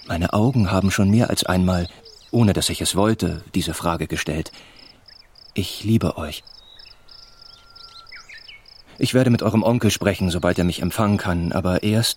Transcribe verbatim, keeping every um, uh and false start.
Meine Augen haben schon mehr als einmal, ohne dass ich es wollte, diese Frage gestellt. Ich liebe euch. Ich werde mit eurem Onkel sprechen, sobald er mich empfangen kann, aber erst